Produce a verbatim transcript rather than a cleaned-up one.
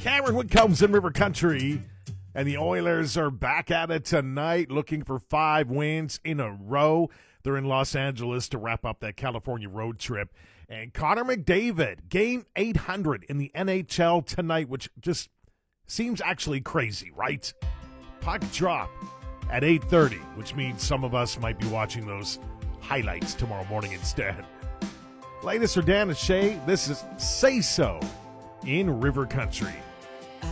Cameron Woodcombs in River Country. And the Oilers are back at it tonight, looking for five wins in a row. They're in Los Angeles to wrap up that California road trip. And Connor McDavid, game eight hundred in the N H L tonight, which just seems actually crazy, right? Puck drop at eight thirty, which means some of us might be watching those highlights tomorrow morning instead. Latest for Dan and Shay, this is Say So in River Country.